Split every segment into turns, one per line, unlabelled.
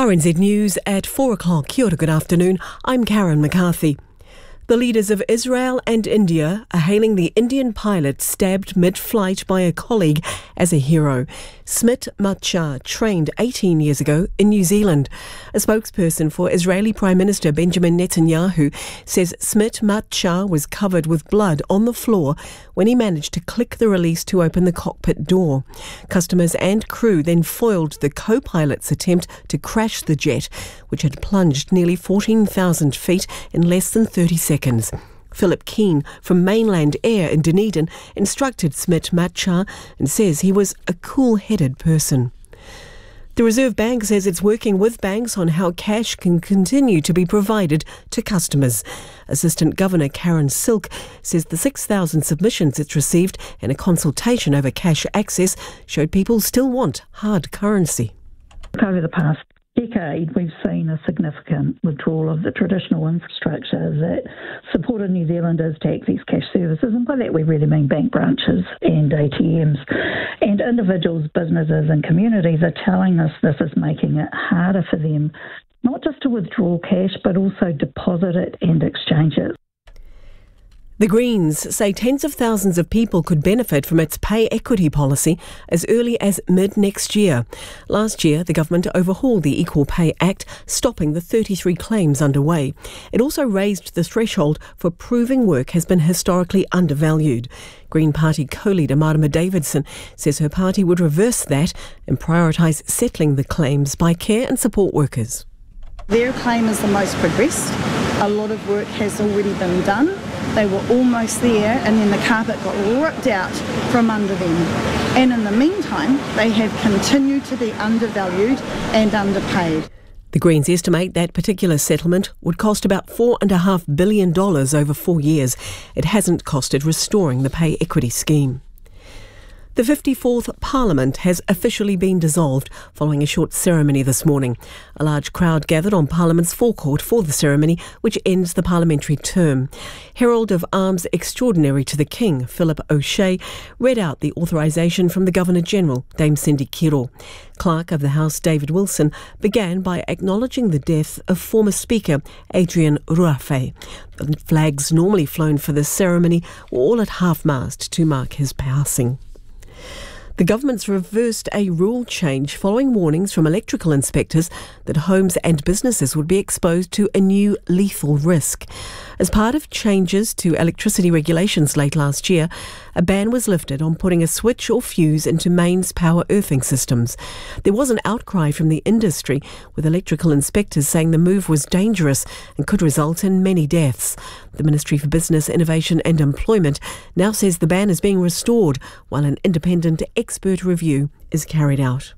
RNZ News at 4 o'clock. Kia ora, good afternoon. I'm Karen McCarthy. The leaders of Israel and India are hailing the Indian pilot stabbed mid-flight by a colleague as a hero. Smit Matchar trained 18 years ago in New Zealand. A spokesperson for Israeli Prime Minister Benjamin Netanyahu says Smit Matchar was covered with blood on the floor when he managed to click the release to open the cockpit door. Customers and crew then foiled the co-pilot's attempt to crash the jet, which had plunged nearly 14,000 feet in less than 30 seconds. Philip Keane from Mainland Air in Dunedin instructed Smit Matchar and says he was a cool-headed person. The Reserve Bank says it's working with banks on how cash can continue to be provided to customers. Assistant Governor Karen Silk says the 6,000 submissions it's received in a consultation over cash access showed people still want hard currency.
Over the past decade, we've seen a significant withdrawal of the traditional infrastructure that supported New Zealanders to access cash services, and by that we really mean bank branches and ATMs. And individuals, businesses and communities are telling us this is making it harder for them not just to withdraw cash but also deposit it and exchange it.
The Greens say tens of thousands of people could benefit from its pay equity policy as early as mid-next year. Last year, the government overhauled the Equal Pay Act, stopping the 33 claims underway. It also raised the threshold for proving work has been historically undervalued. Green Party co-leader Marama Davidson says her party would reverse that and prioritise settling the claims by care and support workers.
Their claim is the most progressed. A lot of work has already been done. They were almost there, and then the carpet got ripped out from under them. And in the meantime, they have continued to be undervalued and underpaid.
The Greens estimate that particular settlement would cost about $4.5 billion over 4 years. It hasn't costed restoring the pay equity scheme. The 54th Parliament has officially been dissolved following a short ceremony this morning. A large crowd gathered on Parliament's forecourt for the ceremony, which ends the parliamentary term. Herald of Arms Extraordinary to the King, Philip O'Shea, read out the authorisation from the Governor-General, Dame Cindy Kiro. Clerk of the House, David Wilson, began by acknowledging the death of former Speaker Adrian Ruafe. The flags normally flown for this ceremony were all at half-mast to mark his passing. The government's reversed a rule change following warnings from electrical inspectors that homes and businesses would be exposed to a new lethal risk. As part of changes to electricity regulations late last year, a ban was lifted on putting a switch or fuse into mains power earthing systems. There was an outcry from the industry, with electrical inspectors saying the move was dangerous and could result in many deaths. The Ministry for Business, Innovation and Employment now says the ban is being restored while an independent expert review is carried out.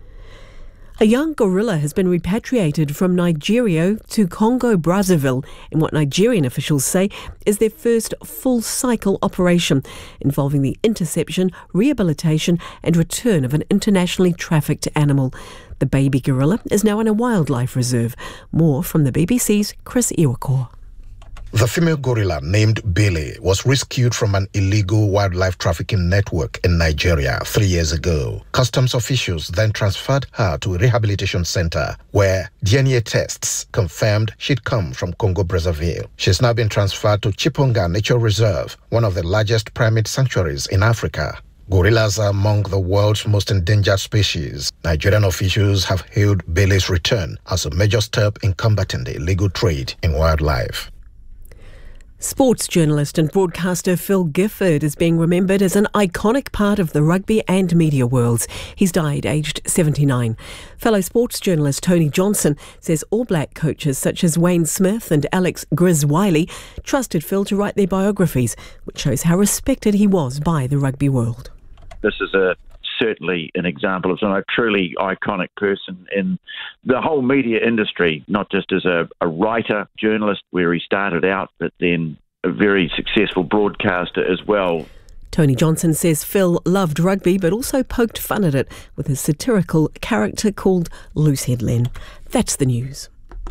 A young gorilla has been repatriated from Nigeria to Congo-Brazzaville in what Nigerian officials say is their first full-cycle operation involving the interception, rehabilitation and return of an internationally trafficked animal. The baby gorilla is now in a wildlife reserve. More from the BBC's Chris Iwakor.
The female gorilla, named Billy, was rescued from an illegal wildlife trafficking network in Nigeria 3 years ago. Customs officials then transferred her to a rehabilitation center where DNA tests confirmed she'd come from Congo-Brazzaville. She's now been transferred to Chiponga Nature Reserve, one of the largest primate sanctuaries in Africa. Gorillas are among the world's most endangered species. Nigerian officials have hailed Billy's return as a major step in combating the illegal trade in wildlife.
Sports journalist and broadcaster Phil Gifford is being remembered as an iconic part of the rugby and media worlds. He's died aged 79. Fellow sports journalist Tony Johnson says All Black coaches such as Wayne Smith and Alex Grizz Wiley trusted Phil to write their biographies, which shows how respected he was by the rugby world.
This is certainly an example of a truly iconic person in the whole media industry, not just as a writer, journalist, where he started out, but then a very successful broadcaster as well.
Tony Johnson says Phil loved rugby but also poked fun at it with his satirical character called Loosehead Len. That's the news.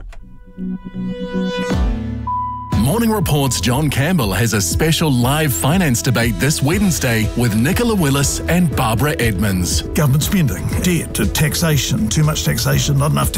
Morning Report's John Campbell has a special live finance debate this Wednesday with Nicola Willis and Barbara Edmonds.
Government spending, debt, taxation, too much taxation, not enough